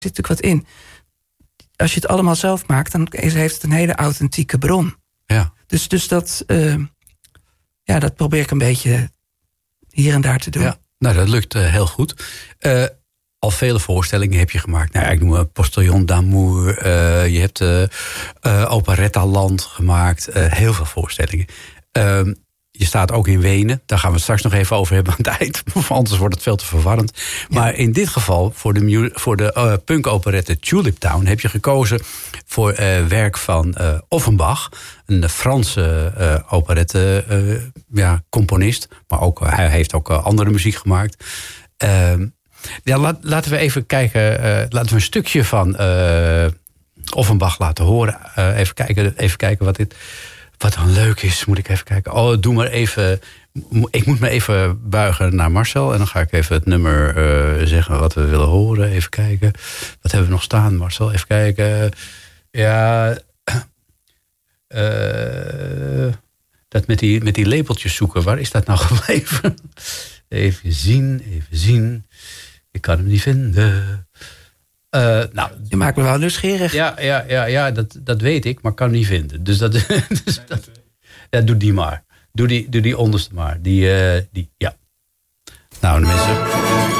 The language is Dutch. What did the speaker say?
natuurlijk wat in. Als je het allemaal zelf maakt, dan heeft het een hele authentieke bron. Ja. Dus dat, dat probeer ik een beetje hier en daar te doen. Ja. Nou, dat lukt heel goed. Al vele voorstellingen heb je gemaakt. Nou, ik noem Postillon d'Amour. Je hebt Operetta Land gemaakt. Heel veel voorstellingen. Je staat ook in Wenen. Daar gaan we het straks nog even over hebben aan het eind. Anders wordt het veel te verwarrend. Ja. Maar in dit geval, voor de punk-operette Tulip Town, heb je gekozen voor werk van Offenbach. Een Franse operette-componist. Maar ook, hij heeft ook andere muziek gemaakt. Laten we even kijken. Laten we een stukje van Offenbach laten horen. Even kijken wat dan leuk is. Moet ik even kijken. Oh, doe maar even. Ik moet me even buigen naar Marcel. En dan ga ik even het nummer zeggen wat we willen horen. Even kijken. Wat hebben we nog staan, Marcel? Even kijken. Ja. Dat met die labeltjes zoeken. Waar is dat nou gebleven? Even zien. Ik kan hem niet vinden. Je maakt me wel nieuwsgierig. Ja, dat weet ik, maar kan hem niet vinden. Dus doe die maar. Doe die onderste maar. Ja. Nou, de mensen.